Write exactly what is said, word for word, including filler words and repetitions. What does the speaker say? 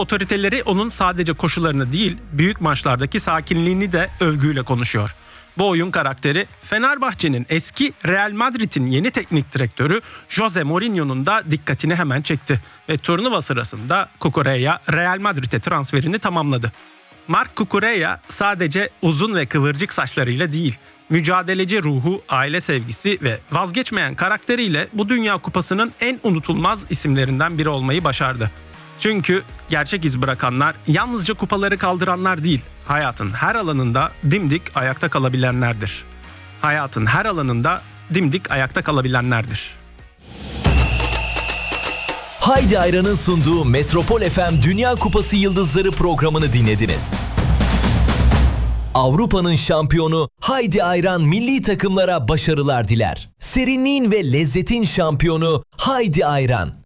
Otoriteleri onun sadece koşularını değil, büyük maçlardaki sakinliğini de övgüyle konuşuyor. Bu oyun karakteri Fenerbahçe'nin eski Real Madrid'in yeni teknik direktörü Jose Mourinho'nun da dikkatini hemen çekti ve turnuva sırasında Cucurella Real Madrid'e transferini tamamladı. Marc Cucurella sadece uzun ve kıvırcık saçlarıyla değil, mücadeleci ruhu, aile sevgisi ve vazgeçmeyen karakteriyle bu Dünya Kupası'nın en unutulmaz isimlerinden biri olmayı başardı. Çünkü gerçek iz bırakanlar yalnızca kupaları kaldıranlar değil, hayatın her alanında dimdik ayakta kalabilenlerdir. Hayatın her alanında dimdik ayakta kalabilenlerdir. Haydi Ayran'ın sunduğu Metropol F M Dünya Kupası Yıldızları programını dinlediniz. Avrupa'nın şampiyonu Haydi Ayran milli takımlara başarılar diler. Serinliğin ve lezzetin şampiyonu Haydi Ayran.